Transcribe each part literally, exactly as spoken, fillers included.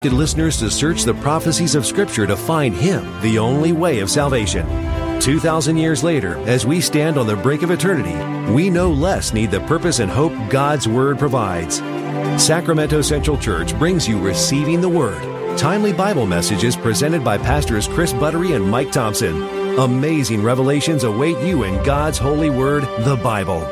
listeners to search the prophecies of Scripture to find Him, the only way of salvation. Two thousand years later, as we stand on the brink of eternity, we no less need the purpose and hope God's Word provides. Sacramento Central Church brings you Receiving the Word, timely Bible messages presented by Pastors Chris Buttery and Mike Thompson. Amazing revelations await you in God's holy Word, the Bible.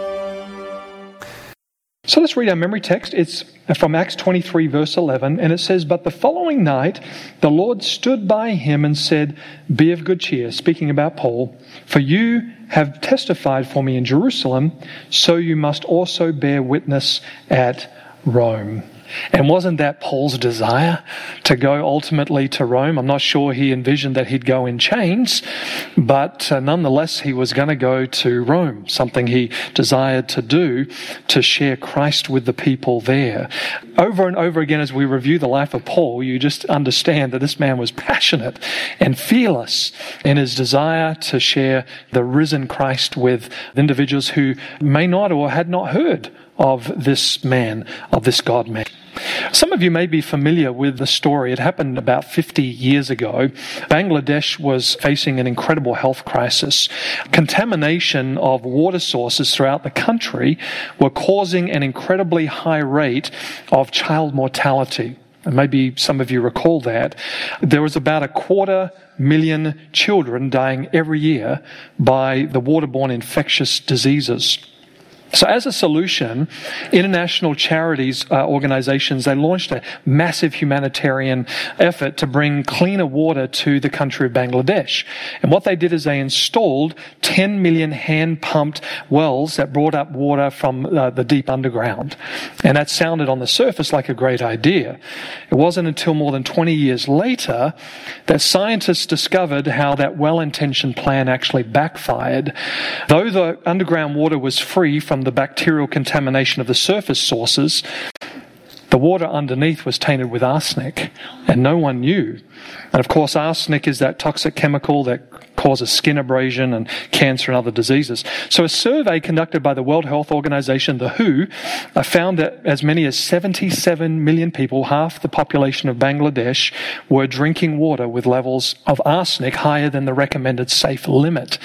So let's read our memory text. It's from Acts twenty-three, verse eleven, and it says, "But the following night the Lord stood by him and said, 'Be of good cheer,'" speaking about Paul, "for you have testified for me in Jerusalem, so you must also bear witness at Rome." And wasn't that Paul's desire to go ultimately to Rome? I'm not sure he envisioned that he'd go in chains, but uh, nonetheless he was going to go to Rome, something he desired to do, to share Christ with the people there. Over and over again as we review the life of Paul, you just understand that this man was passionate and fearless in his desire to share the risen Christ with individuals who may not or had not heard of this man, of this God-man. Some of you may be familiar with the story. It happened about fifty years ago. Bangladesh was facing an incredible health crisis. Contamination of water sources throughout the country were causing an incredibly high rate of child mortality. And maybe some of you recall that. There was about a quarter million children dying every year by the waterborne infectious diseases. So as a solution, international charities uh, organizations, they launched a massive humanitarian effort to bring cleaner water to the country of Bangladesh. And what they did is they installed ten million hand-pumped wells that brought up water from uh, the deep underground. And that sounded on the surface like a great idea. It wasn't until more than twenty years later that scientists discovered how that well-intentioned plan actually backfired. Though the underground water was free from the bacterial contamination of the surface sources, the water underneath was tainted with arsenic, and no one knew. And of course, arsenic is that toxic chemical that causes skin abrasion and cancer and other diseases. So a survey conducted by the World Health Organization, the W H O, found that as many as seventy-seven million people, half the population of Bangladesh, were drinking water with levels of arsenic higher than the recommended safe limit.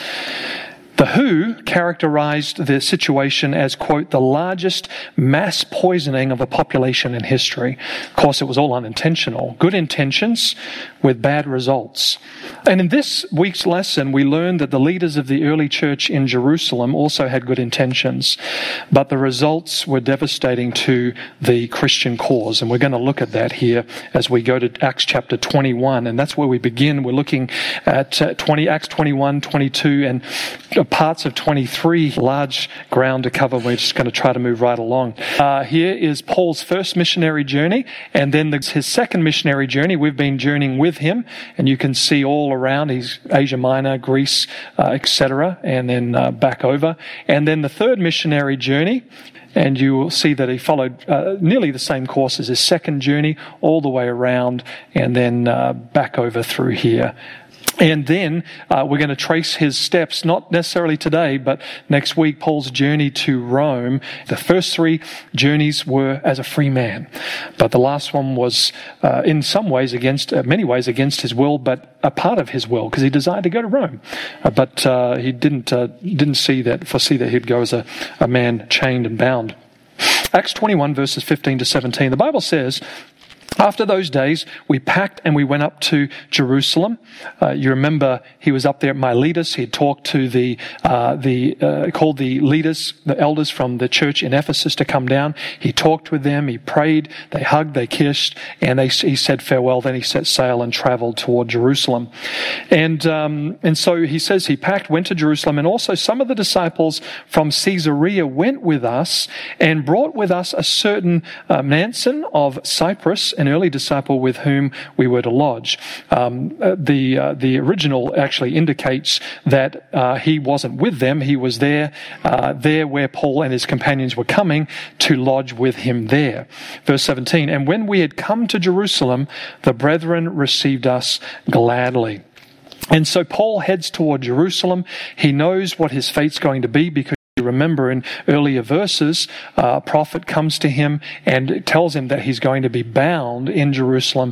The W H O characterized the situation as, quote, "the largest mass poisoning of a population in history." Of course, it was all unintentional. Good intentions with bad results. And in this week's lesson, we learned that the leaders of the early church in Jerusalem also had good intentions, but the results were devastating to the Christian cause. And we're going to look at that here as we go to Acts chapter twenty-one. And that's where we begin. We're looking at uh, twenty, Acts twenty-one, twenty-two, and parts of twenty-three, large ground to cover. We're just going to try to move right along. Uh, here is Paul's first missionary journey, and then the, his second missionary journey. We've been journeying with him, and you can see all around. He's Asia Minor, Greece, uh, et cetera, and then uh, back over. And then the third missionary journey, and you will see that he followed uh, nearly the same course as his second journey, all the way around, and then uh, back over through here. And then uh, we're going to trace his steps, not necessarily today, but next week, Paul's journey to Rome. The first three journeys were as a free man, but the last one was uh, in some ways against, uh, many ways against his will, but a part of his will, because he desired to go to Rome. Uh, but uh, he didn't uh, didn't see that, foresee that he'd go as a, a man chained and bound. Acts twenty-one, verses fifteen to seventeen. The Bible says, "After those days, we packed and we went up to Jerusalem." Uh, you remember he was up there at Miletus. He had talked to the, uh, the, uh, called the leaders, the elders from the church in Ephesus to come down. He talked with them. He prayed. They hugged. They kissed. And they, he said farewell. Then he set sail and traveled toward Jerusalem. And, um, and so he says he packed, went to Jerusalem. And also some of the disciples from Caesarea went with us and brought with us a certain uh, Mnason of Cyprus, an early disciple with whom we were to lodge. Um, uh, the uh, the original actually indicates that uh, he wasn't with them. He was there, uh, there where Paul and his companions were coming to lodge with him there. Verse seventeen, "And when we had come to Jerusalem, the brethren received us gladly." And so Paul heads toward Jerusalem. He knows what his fate's going to be, because you remember in earlier verses, uh, a prophet comes to him and tells him that he's going to be bound in Jerusalem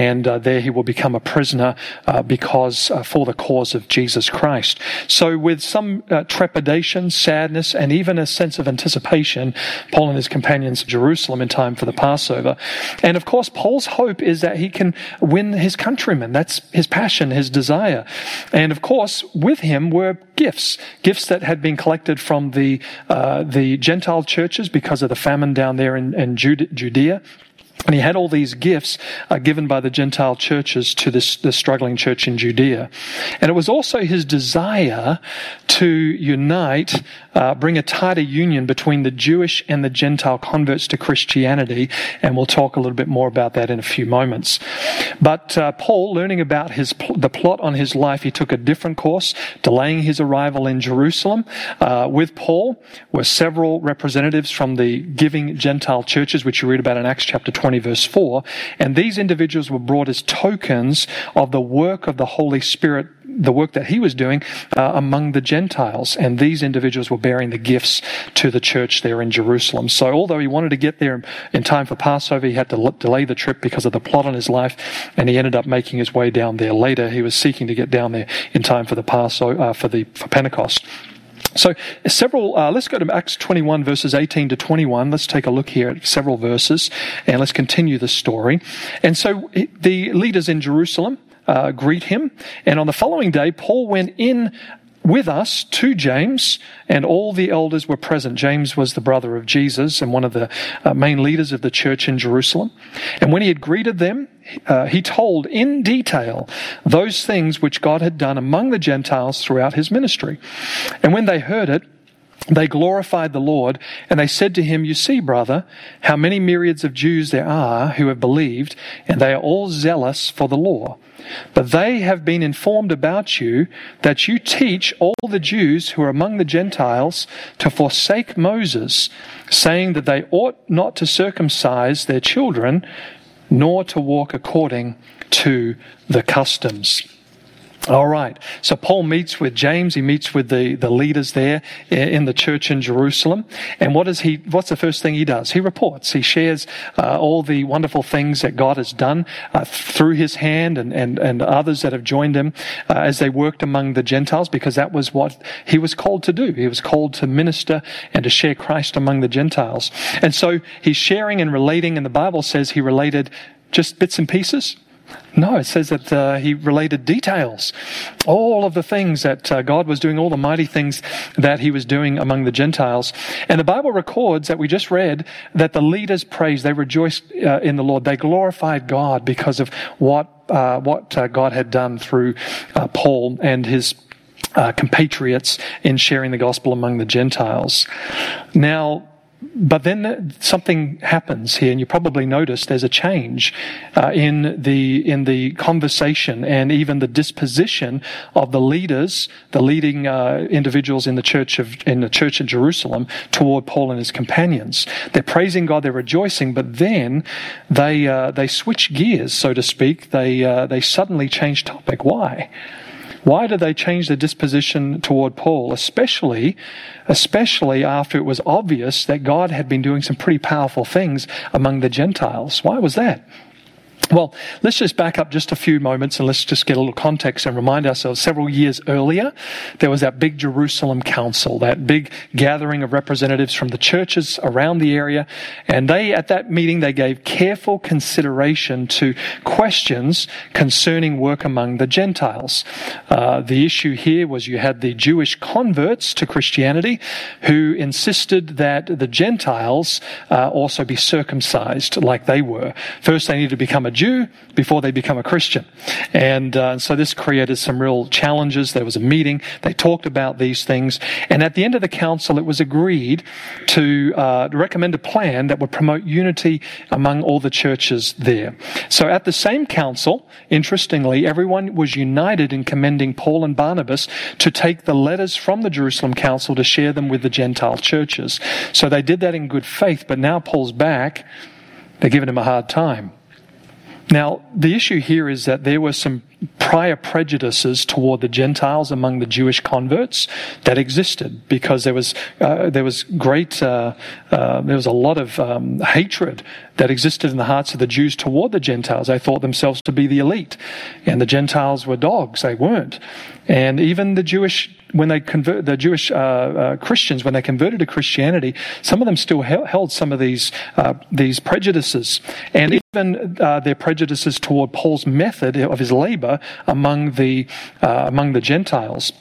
and uh, there he will become a prisoner uh, because uh, for the cause of Jesus Christ. So with some uh, trepidation, sadness, and even a sense of anticipation, Paul and his companions Jerusalem in time for the Passover. And of course, Paul's hope is that he can win his countrymen. That's his passion, his desire. And of course, with him were gifts, gifts that had been collected from the uh, the Gentile churches because of the famine down there in, in Judea. And he had all these gifts uh, given by the Gentile churches to this, this struggling church in Judea. And it was also his desire to unite, uh, bring a tighter union between the Jewish and the Gentile converts to Christianity. And we'll talk a little bit more about that in a few moments. But uh, Paul, learning about his the plot on his life, he took a different course, delaying his arrival in Jerusalem. Uh, with Paul were several representatives from the giving Gentile churches, which you read about in Acts chapter twenty, verse four. And these individuals were brought as tokens of the work of the Holy Spirit, the work that he was doing uh, among the Gentiles. And these individuals were bearing the gifts to the church there in Jerusalem. So although he wanted to get there in time for Passover, he had to delay the trip because of the plot on his life, and he ended up making his way down there later. He was seeking to get down there in time for the Passover, uh, for the for Pentecost. So several, uh, let's go to Acts twenty-one, verses eighteen to twenty-one. Let's take a look here at several verses, and let's continue the story. And so the leaders in Jerusalem uh, greet him, and on the following day, Paul went in with us to James, and all the elders were present. James was the brother of Jesus and one of the uh, main leaders of the church in Jerusalem. And when he had greeted them, uh, he told in detail those things which God had done among the Gentiles throughout his ministry. And when they heard it, they glorified the Lord, and they said to him, "You see, brother, how many myriads of Jews there are who have believed, and they are all zealous for the law. But they have been informed about you that you teach all the Jews who are among the Gentiles to forsake Moses, saying that they ought not to circumcise their children, nor to walk according to the customs." All right. So Paul meets with James. He meets with the, the leaders there in the church in Jerusalem. And what is he? What's the first thing he does? He reports. He shares uh, all the wonderful things that God has done uh, through his hand and, and, and others that have joined him uh, as they worked among the Gentiles, because that was what he was called to do. He was called to minister and to share Christ among the Gentiles. And so he's sharing and relating, and the Bible says he related just bits and pieces. No, it says that uh, he related details. All of the things that uh, God was doing, all the mighty things that he was doing among the Gentiles. And the Bible records that we just read that the leaders praised, they rejoiced uh, in the Lord. They glorified God because of what uh, what uh, God had done through uh, Paul and his uh, compatriots in sharing the gospel among the Gentiles. Now, but then something happens here, and you probably noticed there's a change uh, in the in the conversation and even the disposition of the leaders, the leading uh, individuals in the church of in the church of Jerusalem toward Paul and his companions. They're praising God, they're rejoicing, but then they uh, they switch gears, so to speak. They uh, they suddenly change topic. Why? Why did they change their disposition toward Paul, especially, especially after it was obvious that God had been doing some pretty powerful things among the Gentiles? Why was that? Well, let's just back up just a few moments and let's just get a little context and remind ourselves. Several years earlier, there was that big Jerusalem council, that big gathering of representatives from the churches around the area. And they, at that meeting, they gave careful consideration to questions concerning work among the Gentiles. Uh, the issue here was you had the Jewish converts to Christianity who insisted that the Gentiles uh, also be circumcised like they were. First, they needed to become a Jew before they become a Christian. And uh, so this created some real challenges. There was a meeting. They talked about these things. And at the end of the council, it was agreed to uh, recommend a plan that would promote unity among all the churches there. So at the same council, interestingly, everyone was united in commending Paul and Barnabas to take the letters from the Jerusalem council to share them with the Gentile churches. So they did that in good faith, but now Paul's back. They're giving him a hard time. Now, the issue here is that there were some prior prejudices toward the Gentiles among the Jewish converts that existed, because there was uh, there was great uh, uh, there was a lot of um, hatred that existed in the hearts of the Jews toward the Gentiles. They thought themselves to be the elite, and the Gentiles were dogs. They weren't. And even the Jewish, when they convert, the Jewish uh, uh, Christians, when they converted to Christianity, some of them still held, held some of these uh, these prejudices, and even uh, their prejudices toward Paul's method of his labor among the uh, among the Gentiles.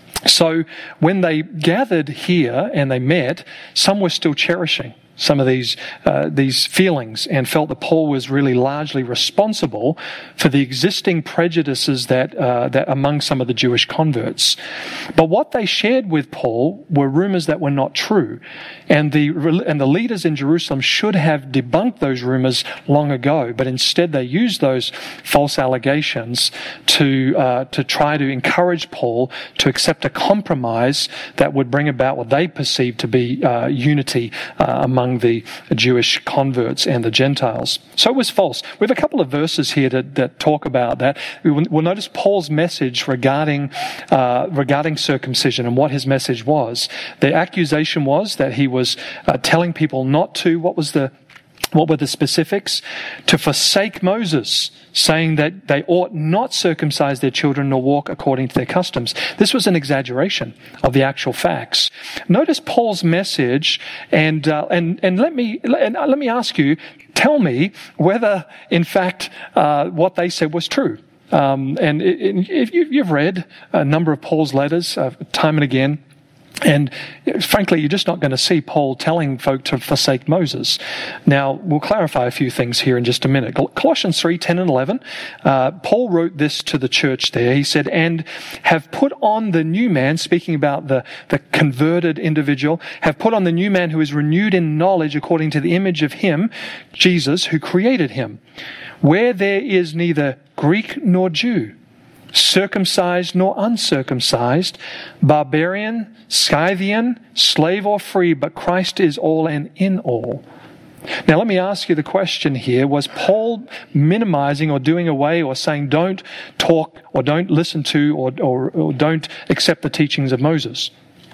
So when they gathered here and they met, some were still cherishing some of these uh, these feelings, and felt that Paul was really largely responsible for the existing prejudices that uh, that among some of the Jewish converts. But what they shared with Paul were rumors that were not true, and the and the leaders in Jerusalem should have debunked those rumors long ago. But instead, they used those false allegations to uh, to try to encourage Paul to accept a compromise that would bring about what they perceived to be uh, unity uh, among the Jewish converts and the Gentiles. So it was false. We have a couple of verses here that, that talk about that. We'll notice Paul's message regarding uh, regarding circumcision and what his message was. The accusation was that he was uh, telling people not to, what was the What were the specifics? To forsake Moses, saying that they ought not circumcise their children nor walk according to their customs. This was an exaggeration of the actual facts. Notice Paul's message, and uh, and and let me and let me ask you, tell me whether, in fact, uh, what they said was true. Um, and it, it, if you, you've read a number of Paul's letters uh, time and again. And frankly, you're just not going to see Paul telling folk to forsake Moses. Now, we'll clarify a few things here in just a minute. Colossians three, ten and eleven, uh, Paul wrote this to the church there. He said, and have put on the new man, speaking about the, the converted individual, have put on the new man who is renewed in knowledge according to the image of him, Jesus, who created him, where there is neither Greek nor Jew, circumcised nor uncircumcised, barbarian, Scythian, slave or free, but Christ is all and in all. Now let me ask you the question here, was Paul minimizing or doing away or saying don't talk or don't listen to or, or, or don't accept the teachings of Moses?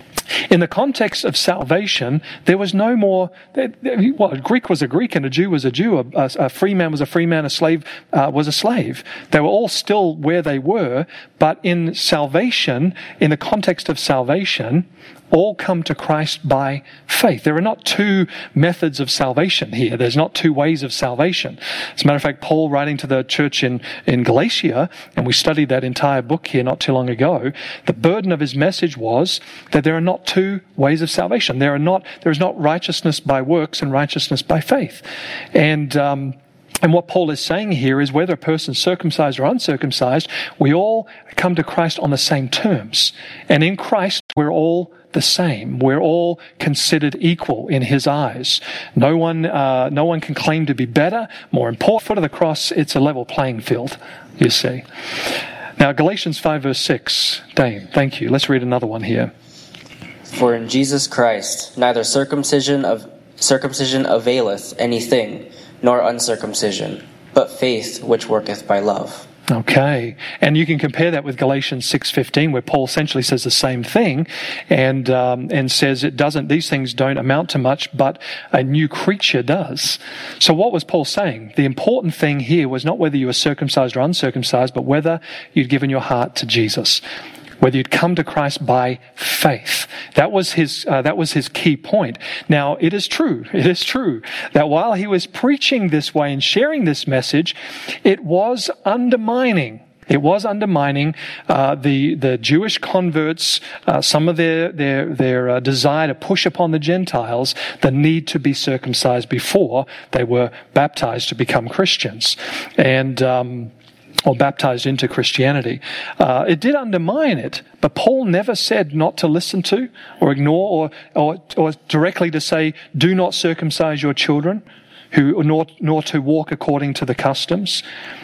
In the context of salvation, there was no more, well, a Greek was a Greek and a Jew was a Jew, a, a free man was a free man, a slave uh, was a slave. They were all still where they were, but in salvation, in the context of salvation, all come to Christ by faith. There are not two methods of salvation here. There's not two ways of salvation. As a matter of fact, Paul, writing to the church in, in Galatia, and we studied that entire book here not too long ago, the burden of his message was that there are not two ways of salvation. There are not, there is not righteousness by works and righteousness by faith. And, um, And what Paul is saying here is whether a person's circumcised or uncircumcised, we all come to Christ on the same terms. And in Christ, we're all the same. We're all considered equal in his eyes. No one, uh, no one can claim to be better, more important. Foot of the cross, it's a level playing field, you see. Now, Galatians five verse six. Dane, thank you. Let's read another one here. For in Jesus Christ, neither circumcision of circumcision availeth anything, nor uncircumcision, but faith which worketh by love. Okay, and you can compare that with Galatians six fifteen, where Paul essentially says the same thing, and um, and says it doesn't; these things don't amount to much, but a new creature does. So, what was Paul saying? The important thing here was not whether you were circumcised or uncircumcised, but whether you'd given your heart to Jesus, whether you'd come to Christ by faith. That was his, uh, that was his key point. Now, it is true, it is true that while he was preaching this way and sharing this message, it was undermining, it was undermining, uh, the, the Jewish converts, uh, some of their, their, their uh, desire to push upon the Gentiles the need to be circumcised before they were baptized to become Christians. And, um, or baptized into Christianity. Uh, it did undermine it, but Paul never said not to listen to or ignore or, or, or directly to say, do not circumcise your children, who nor, nor to walk according to the customs.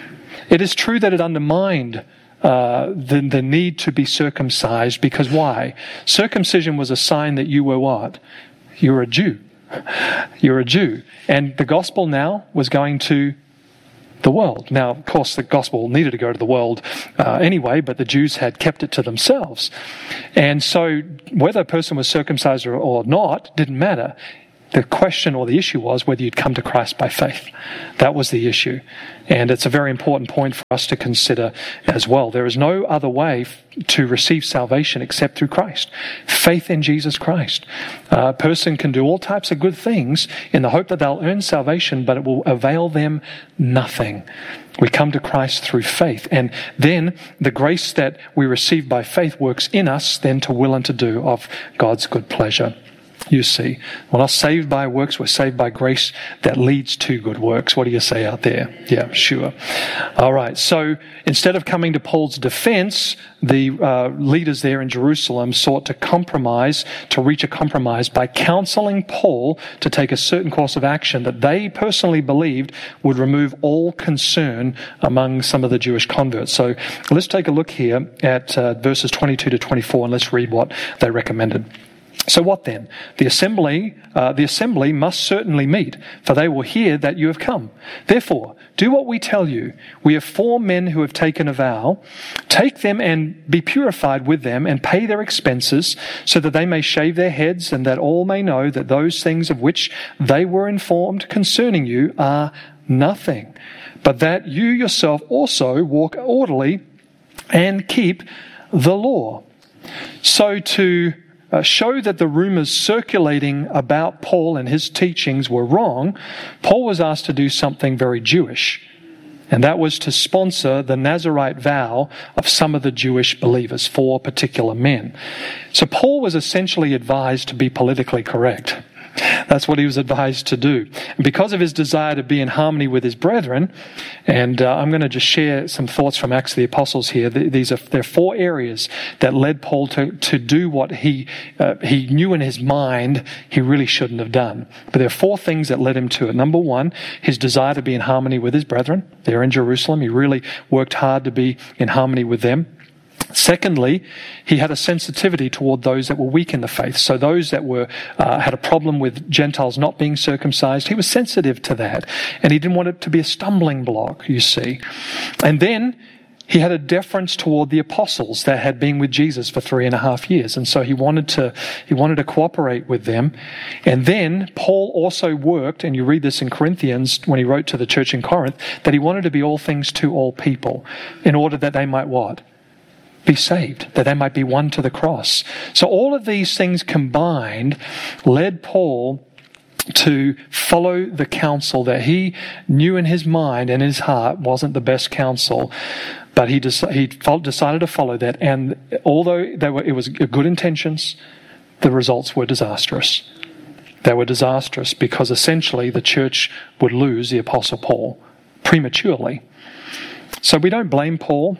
It is true that it undermined uh, the, the need to be circumcised, because why? Circumcision was a sign that you were what? You were a Jew. You're a Jew. And the gospel now was going to the world. Now, of course, the gospel needed to go to the world uh, anyway, but the Jews had kept it to themselves. And so whether a person was circumcised or, or not didn't matter. The question or the issue was whether you'd come to Christ by faith. That was the issue. And it's a very important point for us to consider as well. There is no other way f- to receive salvation except through Christ. Faith in Jesus Christ. Uh, a person can do all types of good things in the hope that they'll earn salvation, but it will avail them nothing. We come to Christ through faith. And then the grace that we receive by faith works in us then to will and to do of God's good pleasure. You see, we're not saved by works, we're saved by grace that leads to good works. What do you say out there? Yeah, sure. All right, so instead of coming to Paul's defense, the uh, leaders there in Jerusalem sought to compromise, to reach a compromise by counseling Paul to take a certain course of action that they personally believed would remove all concern among some of the Jewish converts. So let's take a look here at uh, verses twenty-two to twenty-four, and let's read what they recommended. So what then? The assembly, uh, the assembly must certainly meet, for they will hear that you have come. Therefore, do what we tell you. We have four men who have taken a vow. Take them and be purified with them and pay their expenses, so that they may shave their heads, and that all may know that those things of which they were informed concerning you are nothing, but that you yourself also walk orderly and keep the law. So to Uh, show that the rumors circulating about Paul and his teachings were wrong, Paul was asked to do something very Jewish, and that was to sponsor the Nazirite vow of some of the Jewish believers, four particular men. So Paul was essentially advised to be politically correct. That's what he was advised to do. And because of his desire to be in harmony with his brethren, and uh, I'm going to just share some thoughts from Acts of the Apostles here. These are there are four areas that led Paul to, to do what he uh, he knew in his mind he really shouldn't have done. But there are four things that led him to it. Number one, his desire to be in harmony with his brethren. They're in Jerusalem. He really worked hard to be in harmony with them. Secondly, he had a sensitivity toward those that were weak in the faith. So those that were uh, had a problem with Gentiles not being circumcised, he was sensitive to that. And he didn't want it to be a stumbling block, you see. And then he had a deference toward the apostles that had been with Jesus for three and a half years. And so he wanted to he wanted to cooperate with them. And then Paul also worked, and you read this in Corinthians when he wrote to the church in Corinth, that he wanted to be all things to all people in order that they might what? Be saved, that they might be won to the cross. So all of these things combined led Paul to follow the counsel that he knew in his mind and his heart wasn't the best counsel, but he dec- he decided to follow that. And although they were, it was good intentions, the results were disastrous. They were disastrous because essentially the church would lose the Apostle Paul prematurely. So we don't blame Paul.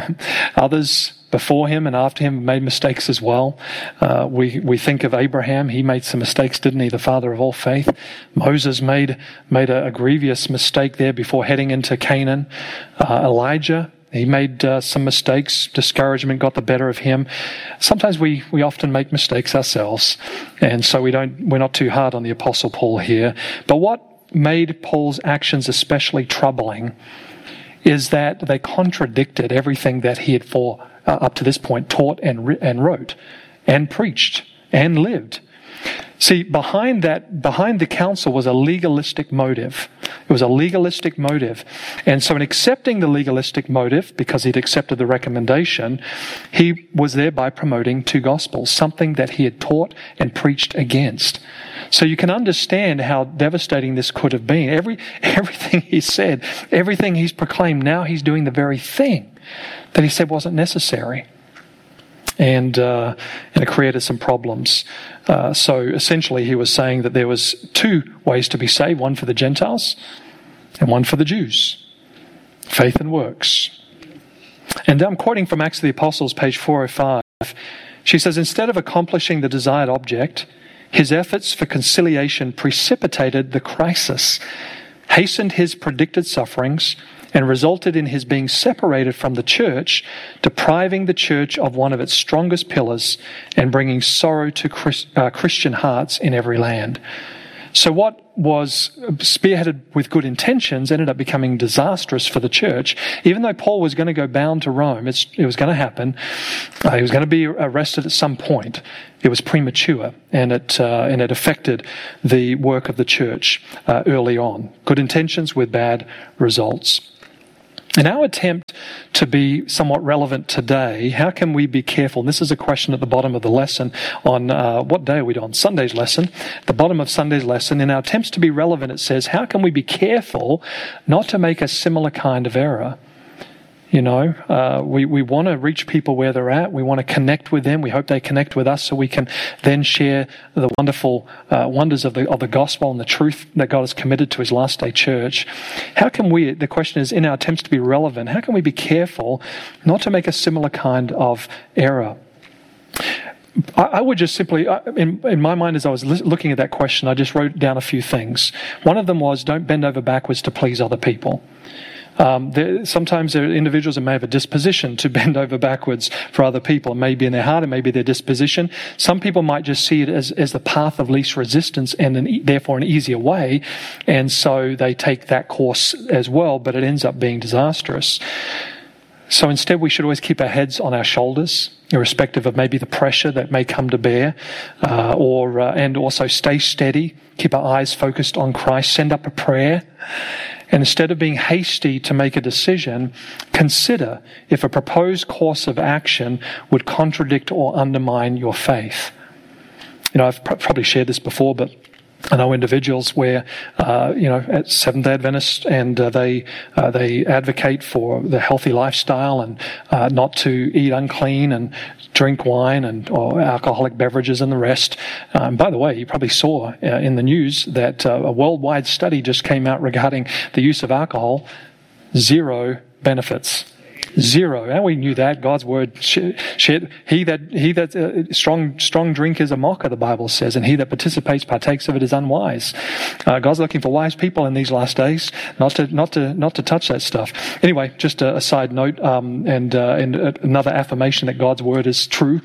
Others before him and after him made mistakes as well. Uh, we we think of Abraham. He made some mistakes, didn't he? The father of all faith. Moses made made a, a grievous mistake there before heading into Canaan. Uh, Elijah, he made uh, some mistakes. Discouragement got the better of him. Sometimes we we often make mistakes ourselves, and so we don't we're not too hard on the Apostle Paul here. But what made Paul's actions especially troubling is that they contradicted everything that he had for uh, up to this point taught and ri- and wrote and preached and lived. See, behind that, behind the counsel was a legalistic motive. It was a legalistic motive. And so in accepting the legalistic motive, because he'd accepted the recommendation, he was thereby promoting two gospels, something that he had taught and preached against. So you can understand how devastating this could have been. Every everything he said, everything he's proclaimed, now he's doing the very thing that he said wasn't necessary. And uh, and it created some problems. Uh, so essentially he was saying that there was two ways to be saved, one for the Gentiles and one for the Jews. Faith and works. And I'm quoting from Acts of the Apostles, page four oh five. She says, instead of accomplishing the desired object, his efforts for conciliation precipitated the crisis, hastened his predicted sufferings, and resulted in his being separated from the church, depriving the church of one of its strongest pillars and bringing sorrow to Chris, uh, Christian hearts in every land. So what was spearheaded with good intentions ended up becoming disastrous for the church. Even though Paul was going to go bound to Rome, it's, it was going to happen. Uh, he was going to be arrested at some point. It was premature, and it uh, and it affected the work of the church uh, early on. Good intentions with bad results. In our attempt to be somewhat relevant today, how can we be careful? And this is a question at the bottom of the lesson on, uh, what day are we on? Sunday's lesson. At the bottom of Sunday's lesson, in our attempts to be relevant, it says, how can we be careful not to make a similar kind of error? You know, uh, we, we want to reach people where they're at. We want to connect with them. We hope they connect with us so we can then share the wonderful uh, wonders of the of the gospel and the truth that God has committed to His last day church. How can we, the question is, in our attempts to be relevant, how can we be careful not to make a similar kind of error? I, I would just simply, in, in my mind as I was looking at that question, I just wrote down a few things. One of them was, don't bend over backwards to please other people. Um, there, sometimes there are individuals that may have a disposition to bend over backwards for other people. It may be in their heart, it may be their disposition. Some people might just see it as, as the path of least resistance and an, therefore an easier way, and so they take that course as well, but it ends up being disastrous. So instead, we should always keep our heads on our shoulders, irrespective of maybe the pressure that may come to bear, uh, or uh, and also stay steady, keep our eyes focused on Christ, send up a prayer. And instead of being hasty to make a decision, consider if a proposed course of action would contradict or undermine your faith. You know, I've pr- probably shared this before, but I know individuals where, uh, you know, at Seventh-day Adventists, and uh, they uh, they advocate for the healthy lifestyle and uh, not to eat unclean and drink wine and or alcoholic beverages and the rest. Um, by the way, you probably saw uh, in the news that uh, a worldwide study just came out regarding the use of alcohol. Zero benefits. Zero. And we knew that. God's word shared. He that he that uh, strong strong drink is a mocker, the Bible says, and he that participates, partakes of it, is unwise. Uh, God's looking for wise people in these last days, not to not to not to touch that stuff. Anyway, just a, a side note, um, and uh, and another affirmation that God's word is true.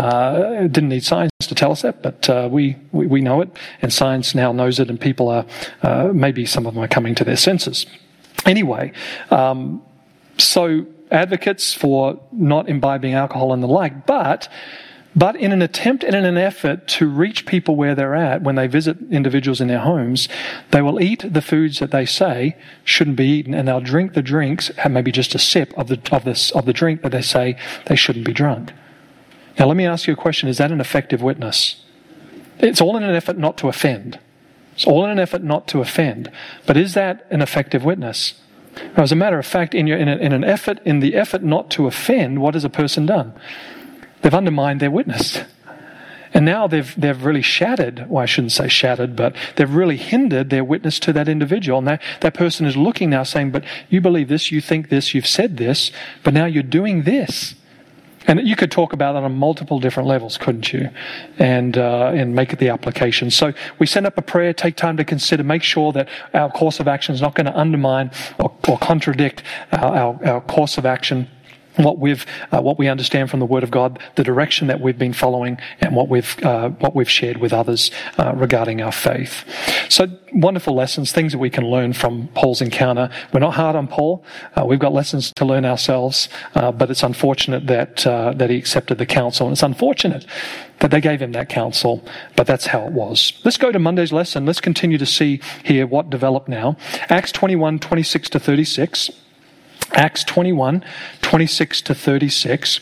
Uh, didn't need science to tell us that, but uh, we, we we know it, and science now knows it, and people are uh, maybe some of them are coming to their senses. Anyway, um, so. Advocates for not imbibing alcohol and the like, but but in an attempt and in an effort to reach people where they're at when they visit individuals in their homes, they will eat the foods that they say shouldn't be eaten, and they'll drink the drinks, maybe just a sip of the of this of the drink that they say they shouldn't be drunk. Now, let me ask you a question: is that an effective witness? It's all in an effort not to offend. It's all in an effort not to offend. But is that an effective witness? Now, as a matter of fact, in, your, in, a, in an effort, in the effort not to offend, what has a person done? They've undermined their witness. And now they've they've really shattered, well, I shouldn't say shattered, but they've really hindered their witness to that individual. And that, that person is looking now saying, but you believe this, you think this, you've said this, but now you're doing this. And you could talk about that on multiple different levels, couldn't you? And uh, and make it the application. So we send up a prayer, take time to consider, make sure that our course of action is not going to undermine or, or contradict our, our, our course of action, what we've uh, what we understand from the Word of God, the direction that we've been following, and what we've uh, what we've shared with others uh, regarding our faith. So wonderful lessons, things that we can learn from Paul's encounter. We're not hard on Paul. Uh, we've got lessons to learn ourselves, uh, but it's unfortunate that uh, that he accepted the counsel, and it's unfortunate that they gave him that counsel, but that's how it was. Let's go to Monday's lesson. Let's continue to see here what developed now. Acts twenty-one, twenty-six to thirty-six. Acts twenty-one, twenty-six to thirty-six.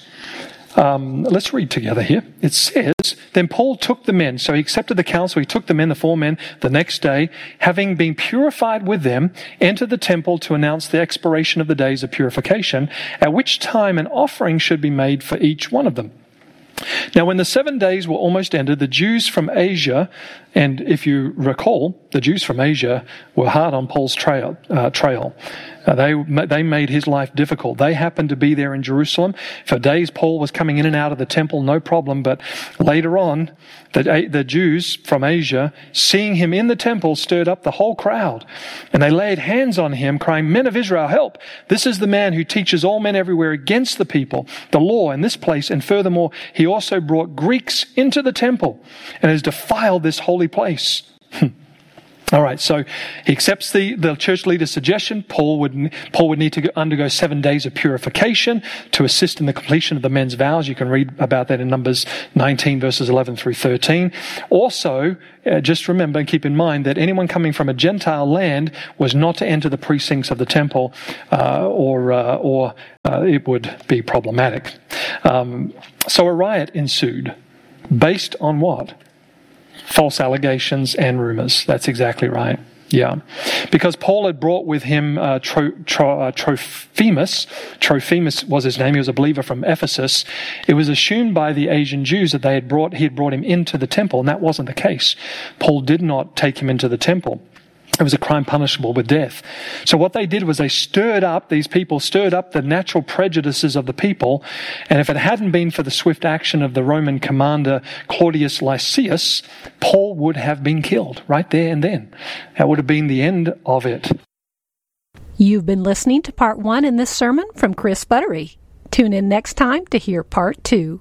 Um, let's read together here. It says, then Paul took the men. So he accepted the counsel. He took the men, the four men, the next day, having been purified with them, entered the temple to announce the expiration of the days of purification, at which time an offering should be made for each one of them. Now, when the seven days were almost ended, the Jews from Asia, and if you recall, the Jews from Asia were hard on Paul's trail. Uh, trail. Uh, they they made his life difficult. They happened to be there in Jerusalem. For days, Paul was coming in and out of the temple, no problem. But later on, the, the Jews from Asia, seeing him in the temple, stirred up the whole crowd. And they laid hands on him, crying, men of Israel, help! This is the man who teaches all men everywhere against the people, the law in this place. And furthermore, he also brought Greeks into the temple and has defiled this holy place. All right, so he accepts the, the church leader's suggestion. Paul would Paul would need to undergo seven days of purification to assist in the completion of the men's vows. You can read about that in Numbers nineteen, verses eleven through thirteen. Also, uh, just remember and keep in mind that anyone coming from a Gentile land was not to enter the precincts of the temple, uh, or uh, or uh, it would be problematic. Um, so a riot ensued, based on what? False allegations and rumors. That's exactly right. Yeah. Because Paul had brought with him uh, Tro, Tro, uh, Trophimus. Trophimus was his name. He was a believer from Ephesus. It was assumed by the Asian Jews that they had brought, he had brought him into the temple, and that wasn't the case. Paul did not take him into the temple. It was a crime punishable with death. So what they did was they stirred up, these people stirred up the natural prejudices of the people. And if it hadn't been for the swift action of the Roman commander Claudius Lysias, Paul would have been killed right there and then. That would have been the end of it. You've been listening to part one in this sermon from Chris Buttery. Tune in next time to hear part two.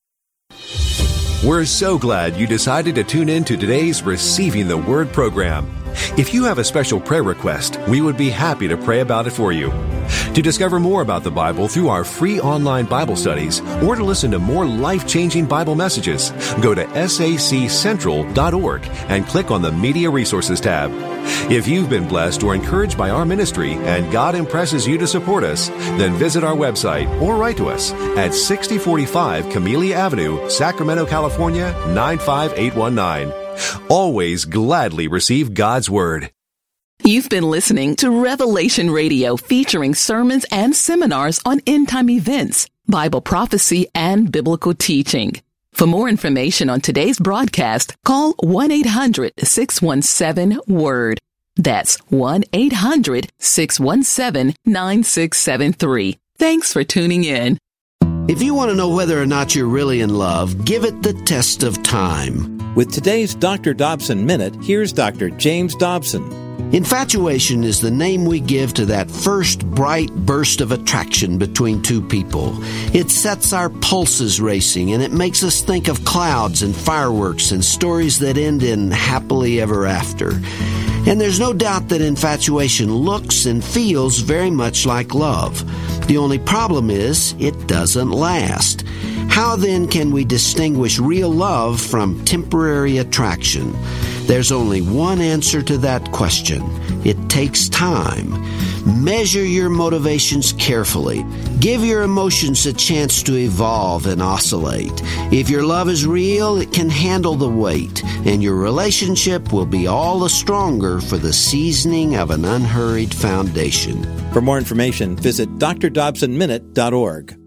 We're so glad you decided to tune in to today's Receiving the Word program. If you have a special prayer request, we would be happy to pray about it for you. To discover more about the Bible through our free online Bible studies, or to listen to more life-changing Bible messages, go to S A C central dot org and click on the Media Resources tab. If you've been blessed or encouraged by our ministry and God impresses you to support us, then visit our website or write to us at sixty forty-five Camellia Avenue, Sacramento, California, nine five eight one nine. Always gladly receive God's Word. You've been listening to Revelation Radio, featuring sermons and seminars on end-time events, Bible prophecy, and biblical teaching. For more information on today's broadcast, call one eight hundred six one seven WORD. That's one eight hundred six one seven nine six seven three. Thanks for tuning in. If you want to know whether or not you're really in love, give it the test of time. With today's Doctor Dobson Minute, here's Doctor James Dobson. Infatuation is the name we give to that first bright burst of attraction between two people. It sets our pulses racing, and it makes us think of clouds and fireworks and stories that end in happily ever after. And there's no doubt that infatuation looks and feels very much like love. The only problem is it doesn't last. How then can we distinguish real love from temporary attraction? There's only one answer to that question. It takes time. Measure your motivations carefully. Give your emotions a chance to evolve and oscillate. If your love is real, it can handle the weight, and your relationship will be all the stronger for the seasoning of an unhurried foundation. For more information, visit D R Dobson Minute dot org.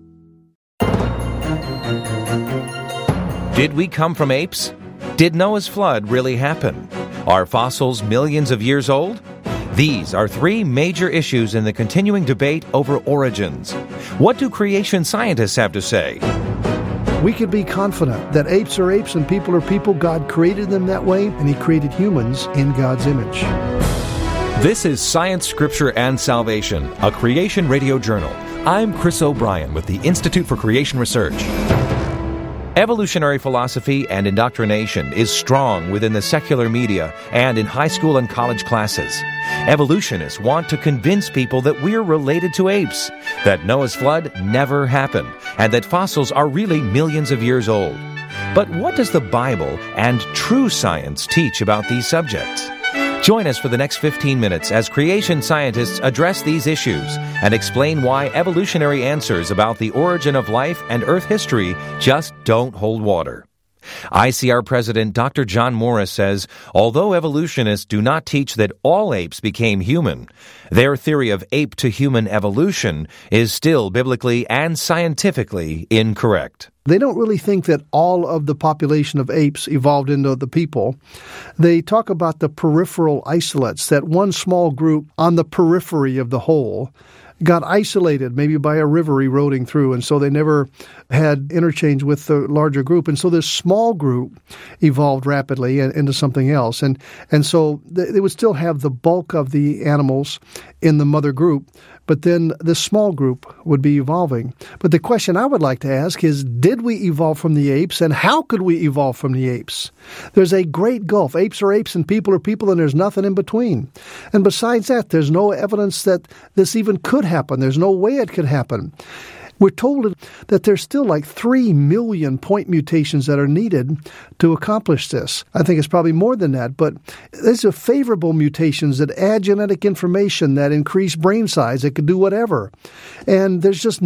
Did we come from apes? Did Noah's flood really happen? Are fossils millions of years old? These are three major issues in the continuing debate over origins. What do creation scientists have to say? We could be confident that apes are apes and people are people. God created them that way, and He created humans in God's image. This is Science, Scripture, and Salvation, a Creation Radio Journal. I'm Chris O'Brien with the Institute for Creation Research. Evolutionary philosophy and indoctrination is strong within the secular media and in high school and college classes. Evolutionists want to convince people that we're related to apes, that Noah's flood never happened, and that fossils are really millions of years old. But what does the Bible and true science teach about these subjects? Join us for the next fifteen minutes as creation scientists address these issues and explain why evolutionary answers about the origin of life and Earth history just don't hold water. I C R President Doctor John Morris says, although evolutionists do not teach that all apes became human, their theory of ape-to-human evolution is still biblically and scientifically incorrect. They don't really think that all of the population of apes evolved into the people. They talk about the peripheral isolates, that one small group on the periphery of the whole got isolated, maybe by a river eroding through, and so they never had interchange with the larger group. And so this small group evolved rapidly into something else. And and so they would still have the bulk of the animals in the mother group, but then this small group would be evolving. But the question I would like to ask is, did we evolve from the apes, and how could we evolve from the apes? There's a great gulf. Apes are apes and people are people, and there's nothing in between. And besides that, there's no evidence that this even could happen. There's no way it could happen. We're told that there's still like three million point mutations that are needed to accomplish this. I think it's probably more than that, but these are favorable mutations that add genetic information, that increase brain size, that could do whatever. And there's just